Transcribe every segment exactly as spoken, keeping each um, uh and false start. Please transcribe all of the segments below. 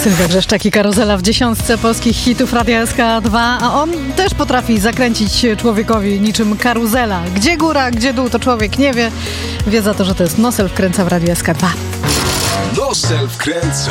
Sylwia Grzeszczak i Karuzela w dziesiątce polskich hitów Radia S K dwa, a on też potrafi zakręcić człowiekowi niczym karuzela. Gdzie góra, gdzie dół, to człowiek nie wie. Wie za to, że to jest Nosel wkręca w Radiu S K dwa. Nosel wkręca.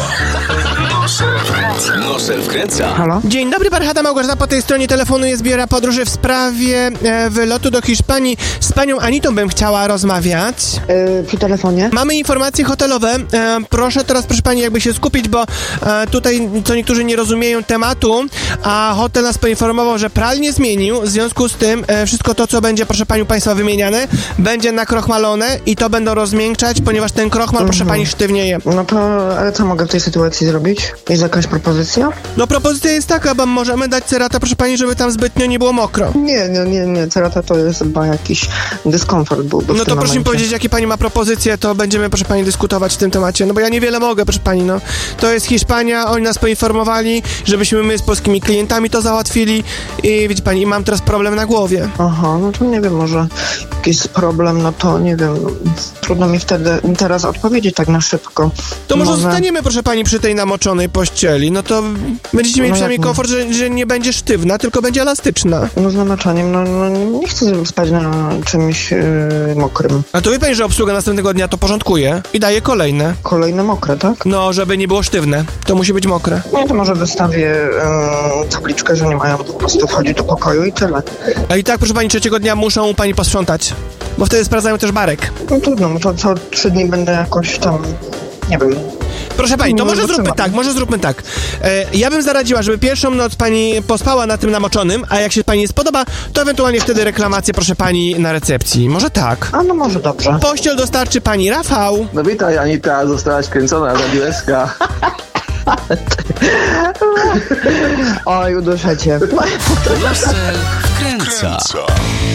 Nosel wkręca. Nosel wkręca. Halo? Dzień dobry, Barchata Małgorzata po tej stronie telefonu jest biura podróży w sprawie e, wylotu do Hiszpanii. Z panią Anitą bym chciała rozmawiać. Yy, przy telefonie? Mamy informacje hotelowe. E, proszę teraz, proszę pani, jakby się skupić, bo e, tutaj co niektórzy nie rozumieją tematu, a hotel nas poinformował, że pralnię zmienił. W związku z tym e, wszystko to, co będzie, proszę panią państwa, wymieniane, będzie nakrochmalone i to będą rozmiękczać, ponieważ ten krochmal, proszę pani, sztywnieje. No to, ale co mogę w tej sytuacji zrobić? Jest jakaś propozycja? No propozycja jest taka, bo możemy dać cerata, proszę pani, żeby tam zbytnio nie było mokro. Nie, nie, nie, nie. Cerata to jest chyba jakiś dyskomfort byłby w No to tym proszę mi momencie. powiedzieć, jakie pani ma propozycje, to będziemy, proszę pani, dyskutować w tym temacie. No bo ja niewiele mogę, proszę pani, no. To jest Hiszpania, oni nas poinformowali, żebyśmy my z polskimi klientami to załatwili i wiecie pani, mam teraz problem na głowie. Aha, no to nie wiem, może jakiś problem, no to nie wiem, trudno mi wtedy teraz odpowiedzieć tak na szybko. To może zostaniemy, proszę pani, przy tej namoczonej pościeli, no to będziecie mieli No przynajmniej jak- komfort, że, że nie będzie sztywna, tylko będzie elastyczna. No z namaczaniem, no, no nie chcę spać na czymś yy, mokrym. A to wie pani, że obsługa następnego dnia to porządkuje i daje kolejne. Kolejne mokre, tak? No, żeby nie było sztywne, to musi być mokre. No to może wystawię yy, tabliczkę, że nie mają po prostu wchodzić do pokoju i tyle. A i tak, proszę pani, trzeciego dnia muszą pani posprzątać, bo wtedy sprawdzają też barek. No trudno, no to co trzy dni będę jakoś tam, nie wiem. Proszę pani, to No, może zróbmy zobaczymy. tak, może zróbmy tak. E, ja bym zaradziła, żeby pierwszą noc pani pospała na tym namoczonym, a jak się pani nie spodoba, to ewentualnie wtedy reklamację, proszę pani, na recepcji. Może tak. A no może dobrze. Pościel dostarczy pani Rafał. No witaj, Anita, zostałaś kręcona na Radiu S K. Oj, uduszę cię. Nosel wkręca.